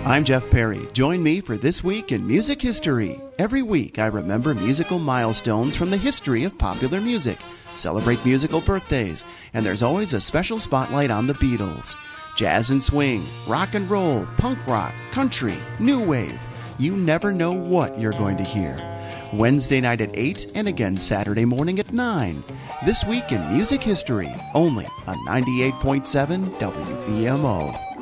I'm Jeff Perry. Join me for This Week in Music History. Every week I remember musical milestones from the history of popular music, celebrate musical birthdays, and there's always a special spotlight on the Beatles. Jazz and swing, rock and roll, punk rock, country, new wave. You never know what you're going to hear. Wednesday night at 8 and again Saturday morning at 9. This Week in Music History, only on 98.7 WVMO.